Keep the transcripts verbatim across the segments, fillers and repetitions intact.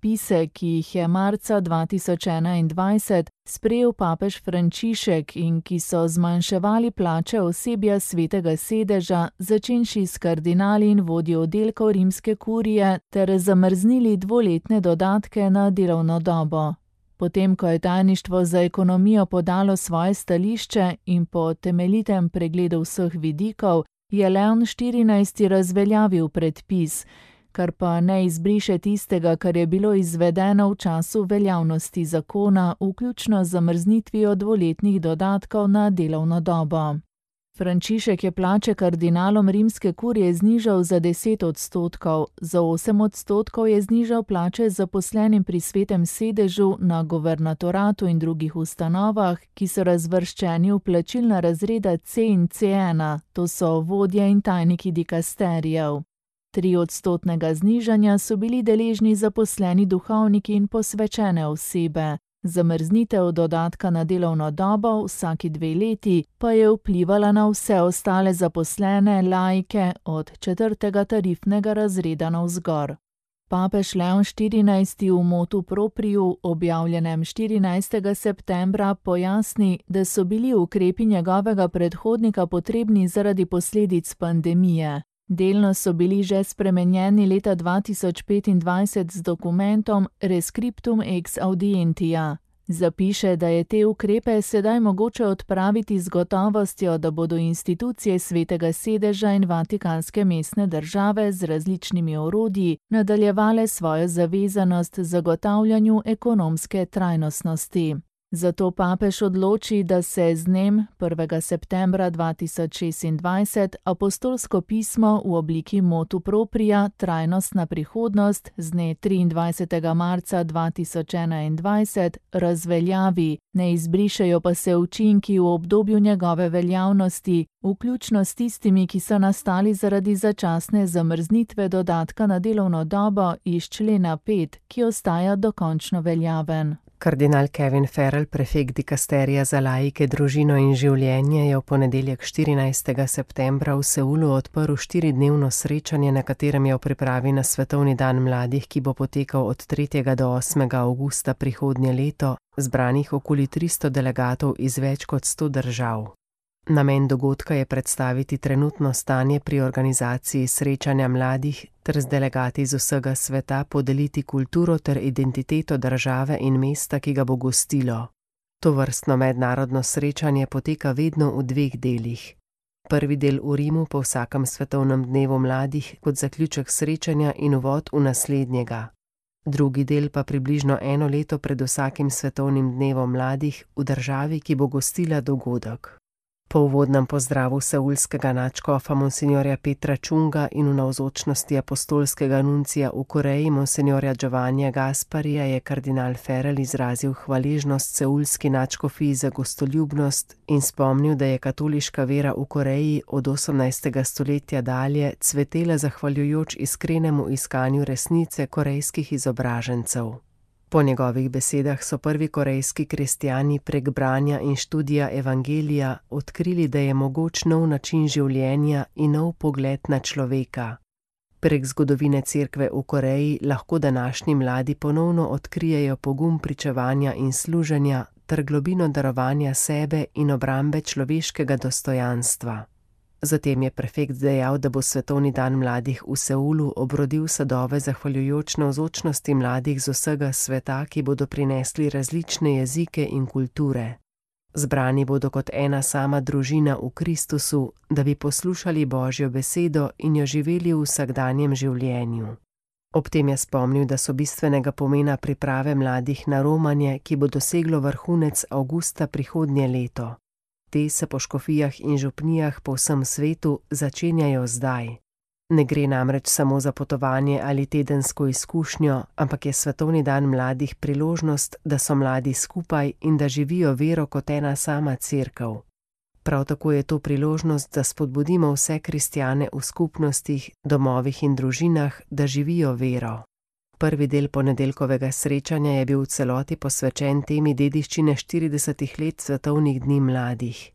predpise, ki jih je marca dva tisoč enaindvajset sprejel papež Frančišek in ki so zmanjševali plače osebja Svetega sedeža, začenši s kardinali in vodji oddelkov rimske kurije, ter zamrznili dvoletne dodatke na delovno dobo. Potem, ko je tajništvo za ekonomijo podalo svoje stališče in po temeljitem pregledu vseh vidikov, je Leon štirinajsti razveljavil predpis, kar pa ne izbriše tistega, kar je bilo izvedeno v času veljavnosti zakona, vključno z zamrznitvijo dvoletnih dodatkov na delovno dobo. Frančišek je plače kardinalom rimske kurije znižal za deset odstotkov, za osem odstotkov je znižal plače zaposlenim pri Svetem sedežu, na guvernatoratu in drugih ustanovah, ki so razvrščeni v plačilna razreda C in C ena, to so vodje in tajniki dikasterijev. Tri odstotnega znižanja so bili deležni zaposleni duhovniki in posvečene osebe. Zamrznitev dodatka na delovno dobo vsaki dve leti pa je vplivala na vse ostale zaposlene laike od četrtega tarifnega razreda navzgor. Papež Leon štirinajsti v motu propriu, objavljenem štirinajstega septembra, pojasni, da so bili ukrepi njegovega predhodnika potrebni zaradi posledic pandemije. Delno so bili že spremenjeni leta dva tisoč petindvajset z dokumentom Rescriptum ex audientia. Zapiše, da je te ukrepe sedaj mogoče odpraviti z gotovostjo, da bodo institucije Svetega sedeža in Vatikanske mestne države z različnimi orodji nadaljevale svojo zavezanost zagotavljanju ekonomske trajnostnosti. Zato papež odloči, da se z dnem prvega septembra dva tisoč šestindvajset apostolsko pismo v obliki motu propria Trajnostna prihodnost z dne triindvajsetega marca dva tisoč enaindvajset razveljavi, ne izbrišejo pa se učinki v obdobju njegove veljavnosti, vključno s tistimi, ki so nastali zaradi začasne zamrznitve dodatka na delovno dobo iz člena pet, ki ostaja dokončno veljaven. Kardinal Kevin Farrell, prefekt dikasterija za laike, družino in življenje, je v ponedeljek štirinajstega septembra v Seulu odprl štiridnevno srečanje, na katerem je v pripravi na Svetovni dan mladih, ki bo potekal od tretjega do osmega avgusta prihodnje leto, zbranih okoli tristo delegatov iz več kot sto držav. Namen dogodka je predstaviti trenutno stanje pri organizaciji srečanja mladih ter z delegati iz vsega sveta podeliti kulturo ter identiteto države in mesta, ki ga bo gostilo. Tovrstno mednarodno srečanje poteka vedno v dveh delih. Prvi del v Rimu po vsakem svetovnem dnevu mladih kot zaključek srečanja in uvod v naslednjega. Drugi del pa približno eno leto pred vsakim svetovnim dnevom mladih v državi, ki bo gostila dogodek. Po uvodnem pozdravu seulskega nadškofa monsinjorja Petra Čunga in v navzočnosti apostolskega nuncija v Koreji monsinjorja Giovannija Gasparija je kardinal Farrell izrazil hvaležnost seulski nadškofiji za gostoljubnost in spomnil, da je katoliška vera v Koreji od osemnajstega stoletja dalje cvetela zahvaljujoč iskrenemu iskanju resnice korejskih izobražencev. Po njegovih besedah so prvi korejski kristjani prek branja in študija evangelija odkrili, da je mogoč nov način življenja in nov pogled na človeka. Prek zgodovine cerkve v Koreji lahko današnji mladi ponovno odkrijejo pogum pričevanja in služenja ter globino darovanja sebe in obrambe človeškega dostojanstva. Zatem je prefekt dejal, da bo Svetovni dan mladih v Seulu obrodil sadove zahvaljujoč navzočnosti mladih z vsega sveta, ki bodo prinesli različne jezike in kulture. Zbrani bodo kot ena sama družina v Kristusu, da bi poslušali Božjo besedo in jo živeli v vsakdanjem življenju. Ob tem je spomnil, da so bistvenega pomena priprave mladih na romanje, ki bo doseglo vrhunec avgusta prihodnje leto. Te se po škofijah in župnijah po vsem svetu začenjajo zdaj. Ne gre namreč samo za potovanje ali tedensko izkušnjo, ampak je Svetovni dan mladih priložnost, da so mladi skupaj in da živijo vero kot ena sama cerkev. Prav tako je to priložnost, da spodbudimo vse kristjane v skupnostih, domovih in družinah, da živijo vero. Prvi del ponedeljkovega srečanja je bil v celoti posvečen temi dediščine štiridesetih let svetovnih dni mladih.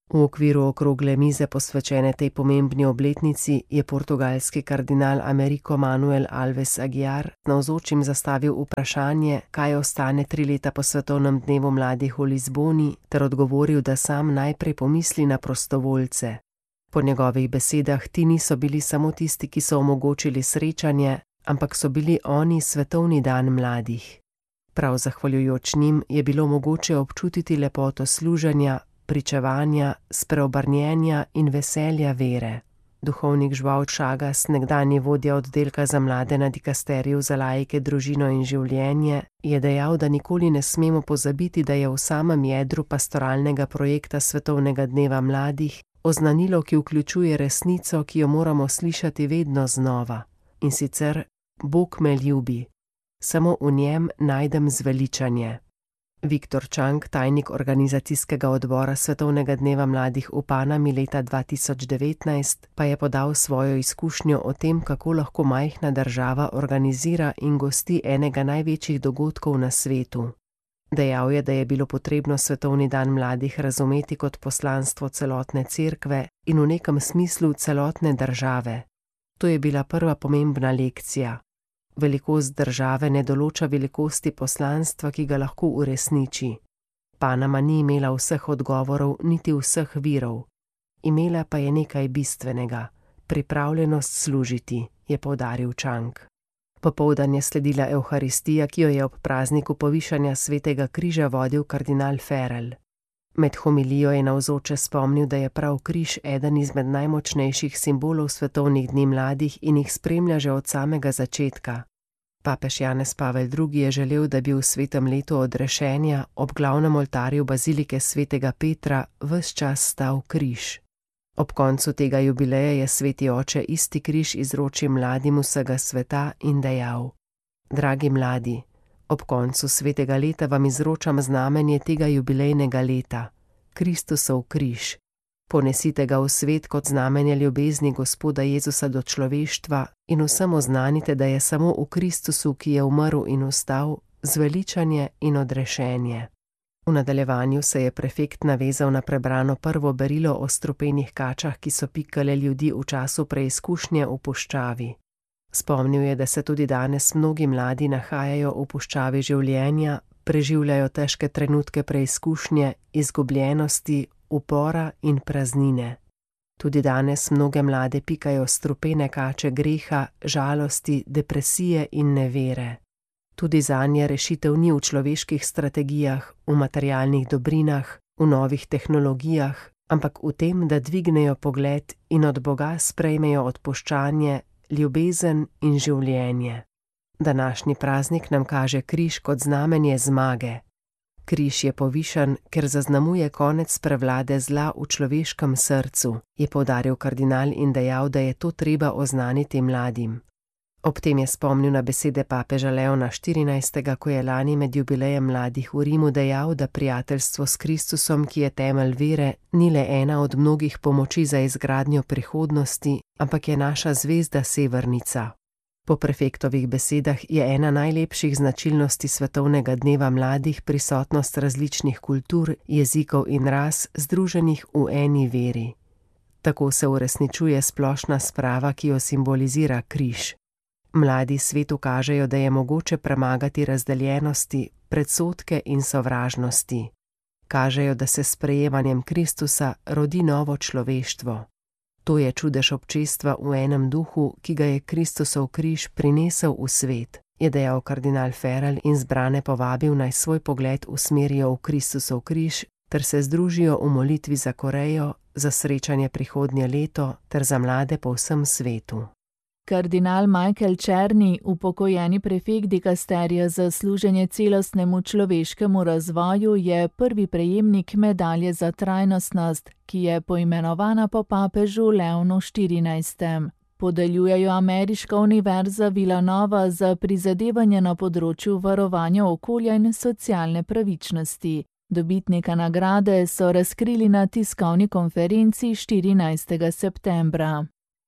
V okviru okrogle mize posvečene tej pomembni obletnici je portugalski kardinal Americo Manuel Alves Aguiar navzočim zastavil vprašanje, kaj ostane tri leta po svetovnem dnevu mladih v Lizboni, ter odgovoril, da sam najprej pomisli na prostovoljce. Po njegovih besedah ti niso bili samo tisti, ki so omogočili srečanje, ampak so bili oni svetovni dan mladih. Prav zahvaljujoč njim je bilo mogoče občutiti lepoto služenja, pričevanja, spreobrnjenja in veselja vere. Duhovnik João Chagas, nekdanji vodja oddelka za mlade na dikasteriju za laike, družino in življenje, je dejal, da nikoli ne smemo pozabiti, da je v samem jedru pastoralnega projekta Svetovnega dneva mladih oznanilo, ki vključuje resnico, ki jo moramo slišati vedno znova. In sicer: Bog me ljubi. Samo v njem najdem zveličanje. Viktor Čang, tajnik organizacijskega odbora Svetovnega dneva mladih v Panami leta dva tisoč devetnajst, pa je podal svojo izkušnjo o tem, kako lahko majhna država organizira in gosti enega največjih dogodkov na svetu. Dejal je, da je bilo potrebno Svetovni dan mladih razumeti kot poslanstvo celotne cerkve in v nekem smislu celotne države. To je bila prva pomembna lekcija. Velikost države ne določa velikosti poslanstva, ki ga lahko uresniči. Panama ni imela vseh odgovorov, niti vseh virov. Imela pa je nekaj bistvenega: pripravljenost služiti, je poudaril Čang. Popoldan je sledila evharistija, ki jo je ob prazniku povišanja Svetega križa vodil kardinal Ferrell. Med homilijo je navzoče spomnil, da je prav križ eden izmed najmočnejših simbolov svetovnih dni mladih in jih spremlja že od samega začetka. Papež Janez Pavel drugi je želel, da bi v svetem letu odrešenja ob glavnem oltarju bazilike svetega Petra ves čas stal križ. Ob koncu tega jubileja je sveti oče isti križ izročil mladim vsega sveta in dejal: Dragi mladi, ob koncu svetega leta vam izročam znamenje tega jubilejnega leta, Kristusov križ. Ponesite ga v svet kot znamenje ljubezni Gospoda Jezusa do človeštva in vsem oznanite, da je samo v Kristusu, ki je umrl in vstal, zveličanje in odrešenje. V nadaljevanju se je prefekt navezal na prebrano prvo berilo o strupenih kačah, ki so pikale ljudi v času preizkušnje v puščavi. Spomnil je, da se tudi danes mnogi mladi nahajajo v puščavi življenja, preživljajo težke trenutke preizkušnje, izgubljenosti, upora in praznine. Tudi danes mnoge mlade pikajo strupene kače greha, žalosti, depresije in nevere. Tudi zanje rešitev ni v človeških strategijah, v materialnih dobrinah, v novih tehnologijah, ampak v tem, da dvignejo pogled in od Boga sprejmejo odpuščanje, ljubezen in življenje. Današnji praznik nam kaže križ kot znamenje zmage. Križ je povišan, ker zaznamuje konec prevlade zla v človeškem srcu, je poudaril kardinal in dejal, da je to treba oznaniti mladim. Ob tem je spomnil na besede papeža Leona štirinajstega, ko je lani med jubilejem mladih v Rimu dejal, da prijateljstvo s Kristusom, ki je temelj vere, ni le ena od mnogih pomoči za izgradnjo prihodnosti, ampak je naša zvezda severnica. Po prefektovih besedah je ena najlepših značilnosti Svetovnega dneva mladih prisotnost različnih kultur, jezikov in ras združenih v eni veri. Tako se uresničuje splošna sprava, ki jo simbolizira križ. Mladi svetu kažejo, da je mogoče premagati razdeljenosti, predsodke in sovražnosti. Kažejo, da se s sprejemanjem Kristusa rodi novo človeštvo. To je čudež občestva v enem duhu, ki ga je Kristusov križ prinesel v svet, je dejal kardinal Ferrell in zbrane povabil, naj svoj pogled usmerijo v Kristusov križ ter se združijo v molitvi za Korejo, za srečanje prihodnje leto ter za mlade po vsem svetu. Kardinal Michael Černi, upokojeni prefekt dikasterija za služenje celostnemu človeškemu razvoju, je prvi prejemnik medalje za trajnostnost, ki je poimenovana po papežu Leonu štirinajstem. Podeljujejo Ameriška univerza Villanova za prizadevanje na področju varovanja okolja in socialne pravičnosti. Dobitnika nagrade so razkrili na tiskovni konferenci štirinajstega septembra.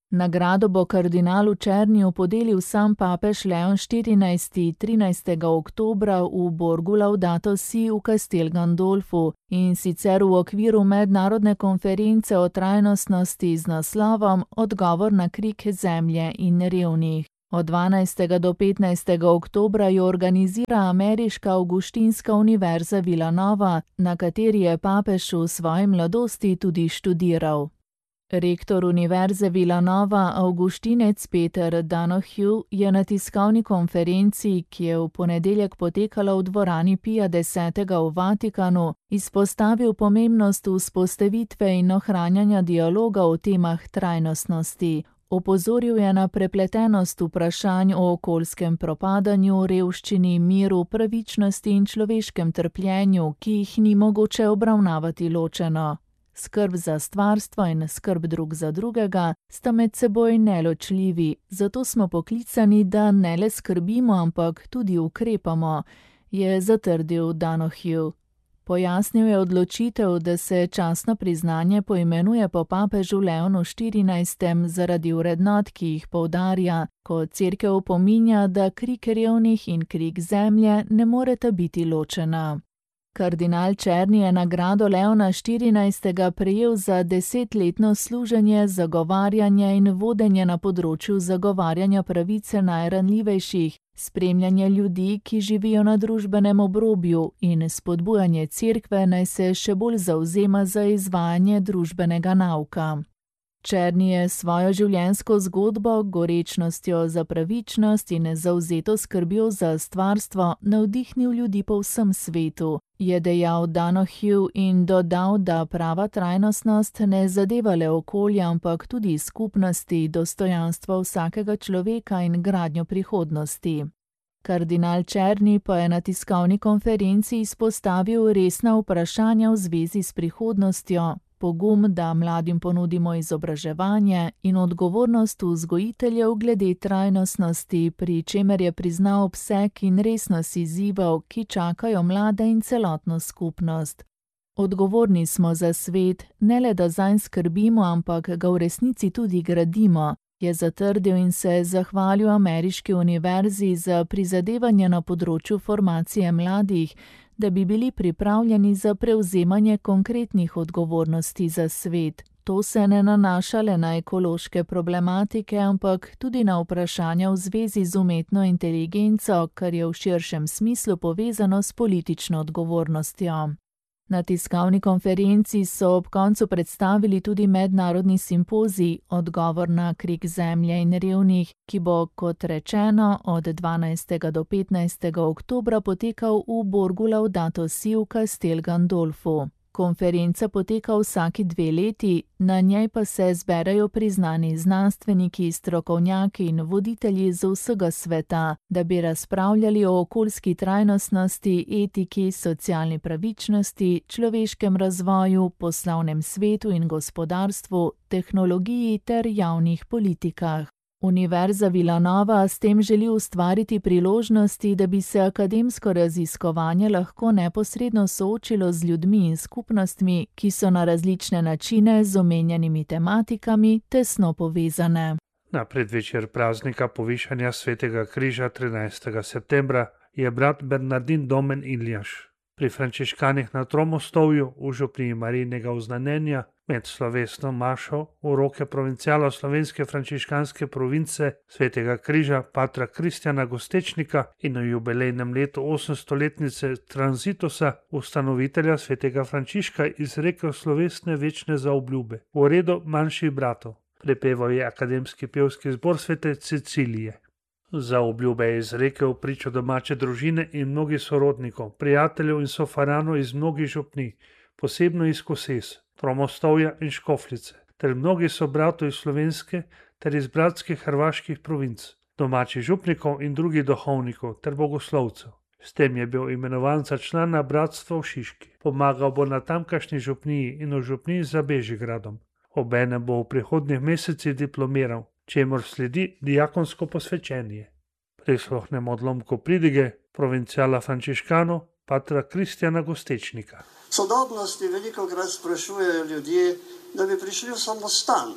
Nagrado bo kardinalu Černiju podelil sam papež Leon štirinajsti trinajstega oktobra v Borgu Laudato Si v Castel Gandolfu, in sicer v okviru mednarodne konference o trajnostnosti z naslovom Odgovor na krik zemlje in revnih. Od dvanajstega do petnajstega oktobra jo organizira ameriška Avguštinska univerza Villanova, na kateri je papež v svoji mladosti tudi študiral. Rektor univerze Villanova, avguštinec Peter Donohue, je na tiskovni konferenci, ki je v ponedeljek potekala v dvorani Pija desetega v Vatikanu, izpostavil pomembnost vzpostavitve in ohranjanja dialoga o temah trajnostnosti. Opozoril je na prepletenost vprašanj o okoljskem propadanju, revščini, miru, pravičnosti in človeškem trpljenju, ki jih ni mogoče obravnavati ločeno. Skrb za stvarstvo in skrb drug za drugega sta med seboj neločljivi, zato smo poklicani, da ne le skrbimo, ampak tudi ukrepamo, je zatrdil Donohue. Pojasnil je odločitev, da se častno priznanje poimenuje po papežu Leonu štirinajstem zaradi vrednot, ki jih poudarja, ko Cerkev opominja, da krik revnih in krik zemlje ne moreta biti ločena. Kardinal Černi je nagrado Leona štirinajstega prejel za desetletno služenje, zagovarjanje in vodenje na področju zagovarjanja pravice najranljivejših, spremljanje ljudi, ki živijo na družbenem obrobju, in spodbujanje Cerkve naj se še bolj zavzema za izvajanje družbenega nauka. Černi je svojo življenjsko zgodbo, gorečnostjo za pravičnost in zavzeto skrbjo za stvarstvo navdihnil ljudi po vsem svetu, je dejal Donohue in dodal, da prava trajnostnost ne zadeva le okolja, ampak tudi skupnosti, dostojanstvo vsakega človeka in gradnjo prihodnosti. Kardinal Černi pa je na tiskovni konferenci izpostavil resna vprašanja v zvezi s prihodnostjo, pogum, da mladim ponudimo izobraževanje, in odgovornost vzgojiteljev glede trajnostnosti, pri čemer je priznal obseg in resnost izzivov, ki čakajo mlade in celotno skupnost. Odgovorni smo za svet, ne le da zanj skrbimo, ampak ga v resnici tudi gradimo, je zatrdil in se zahvalil ameriški univerzi za prizadevanje na področju formacije mladih, da bi bili pripravljeni za prevzemanje konkretnih odgovornosti za svet. To se ne nanaša le na ekološke problematike, ampak tudi na vprašanja v zvezi z umetno inteligenco, kar je v širšem smislu povezano s politično odgovornostjo. Na tiskovni konferenci so ob koncu predstavili tudi mednarodni simpozij Odgovor na krik zemlje in revnih, ki bo, kot rečeno, od dvanajstega do petnajstega oktobra potekal v Borgu Laudato Si v Castel Gandolfu. Konferenca poteka vsaki dve leti, na njej pa se zberajo priznani znanstveniki, strokovnjaki in voditelji z vsega sveta, da bi razpravljali o okoljski trajnostnosti, etiki, socialni pravičnosti, človeškem razvoju, poslovnem svetu in gospodarstvu, tehnologiji ter javnih politikah. Univerza Villanova s tem želi ustvariti priložnosti, da bi se akademsko raziskovanje lahko neposredno soočilo z ljudmi in skupnostmi, ki so na različne načine z omenjenimi tematikami tesno povezane. Na predvečer praznika povišanja Svetega križa trinajstega septembra je brat Bernardin Domen Iljaš pri frančiškanih na Tromostovju v župniji Marijinega vznanjenja med slovesno mašo v roke provinciala slovenske frančiškanske province Svetega križa patra Kristjana Gostečnika in v jubilejnem letu osemstoletnice Tranzitusa ustanovitelja Svetega Frančiška izrekel slovesne večne zaobljube v redu manjših bratov. Prepeval je akademski pevski zbor Svete Cecilije. Zaobljube je izrekel pričo domače družine in mnogih sorodnikov, prijateljev in sofaranov iz mnogih župnij, posebno iz Koses, Tromostovja in Škofljice, ter mnogi so bratov iz slovenske ter iz bratskih hrvaških provinc, domačih župnikov in drugih duhovnikov ter bogoslovcev. S tem je bil imenovan za člana bratstva v Šiški. Pomagal bo na tamkajšnji župniji in v župniji za Bežigradom. Obenem bo v prihodnjih mesecih diplomiral, čemur sledi diakonsko posvečenje. Prisluhnemo odlomku pridige provinciala frančiškanov patra Kristjana Gostečnika. V sodobnosti velikokrat sprašujejo ljudje, da bi prišli v samostan,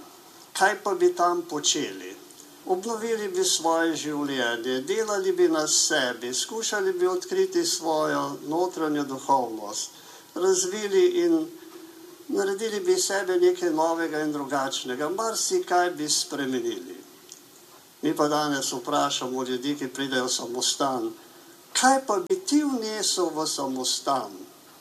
kaj pa bi tam počeli? Obnovili bi svoje življenje, delali bi na sebi, skušali bi odkriti svojo notranjo duhovnost, razvili in naredili bi sebe nekaj novega in drugačnega, marsikaj bi spremenili. Mi pa danes vprašamo ljudi, ki pridejo v samostan, kaj pa bi ti vnesel v samostan?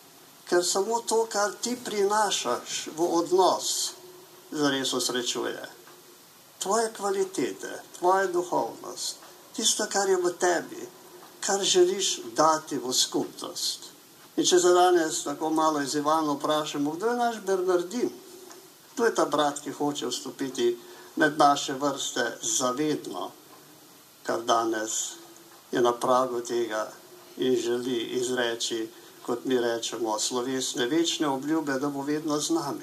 Ker samo to, kar ti prinašaš v odnos, zares osrečuje. Tvoje kvalitete, tvoja duhovnost, tisto, kar je v tebi, kar želiš dati v skupnost. In če se danes tako malo izzivalno vprašamo, kdo je naš Bernardin? Kdo je ta brat, ki hoče vstopiti med naše vrste zavedno, kar danes je na pragu tega in želi izreči, kot mi rečemo, slovesne večne obljube, da bo vedno z nami.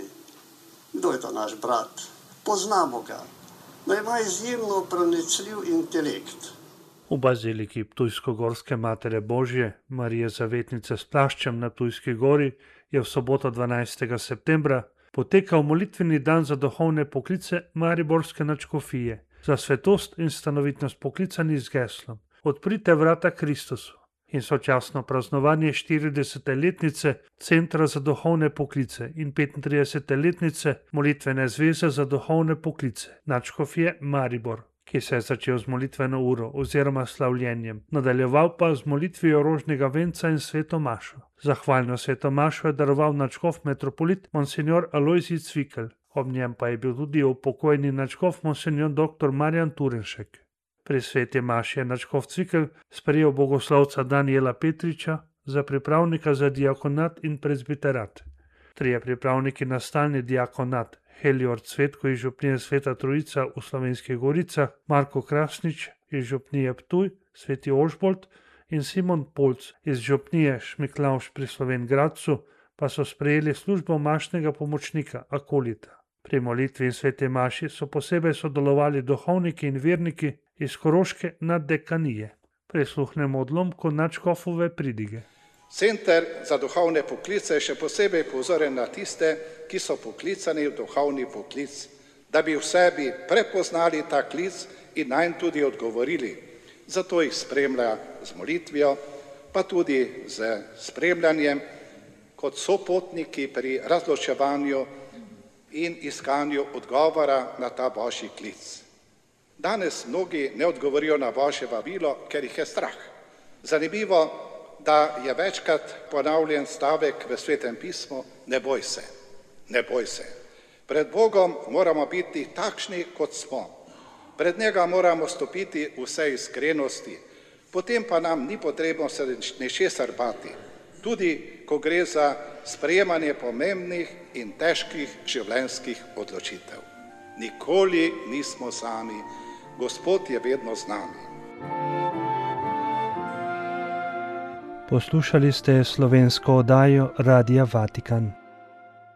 Kdo je ta naš brat? Poznamo ga, da ima izjemno pronicljiv intelekt. V baziliki Ptujsko-Gorske Matere Božje, Marije Zavetnice s plaščem na Ptujski gori, je v soboto dvanajstega septembra potekal molitveni dan za duhovne poklice mariborske nadškofije, za svetost in stanovitnost poklicani z geslom Odprite vrata Kristusu in sočasno praznovanje štiridesete letnice Centra za duhovne poklice in petintridesete letnice Molitvene zveze za duhovne poklice nadškofije Maribor, ki se je začel z molitveno uro oziroma slavljenjem, nadaljeval pa z molitvijo rožnega venca in sveto mašo. Zahvalno sveto mašo je daroval nadškof metropolit monsignor Alojzij Cvikl, ob njem pa je bil tudi upokojeni nadškof monsignor dr. Marjan Turenšek. Pri sveti maši je nadškof Cvikl sprejel bogoslovca Danijela Petriča za pripravnika za diakonat in prezbiterat. Trije pripravniki na stalni diakonat, Helior Cvetko iz župnije Sveta Trojica v Slovenskih Goricah, Marko Krasnič iz župnije Ptuj, Sveti Ožbolt in Simon Polc iz župnije Šmiklavž pri Slovenj Gradcu pa so sprejeli službo mašnega pomočnika Akolita. Pri molitvi in sveti maši so posebej sodelovali duhovniki in verniki iz Koroške naddekanije. Prisluhnemo odlomku nadškofove pridige. Center za duhovne poklice je še posebej pozoren na tiste, ki so poklicani v duhovni poklic, da bi v sebi prepoznali ta klic in nanj tudi odgovorili. Zato jih spremlja z molitvijo, pa tudi z spremljanjem kot sopotniki pri razločevanju in iskanju odgovora na ta božji klic. Danes mnogi ne odgovorijo na božje vabilo, ker jih je strah. Zanimivo, da je večkrat ponavljen stavek v Svetem pismu, ne boj se, ne boj se. Pred Bogom moramo biti takšni, kot smo. Pred njega moramo stopiti vse iskrenosti, potem pa nam ni potrebno se ničesar bati, tudi ko gre za sprejemanje pomembnih in težkih življenjskih odločitev. Nikoli nismo sami, Gospod je vedno z nami. Poslušali ste slovensko oddajo Radia Vatikan.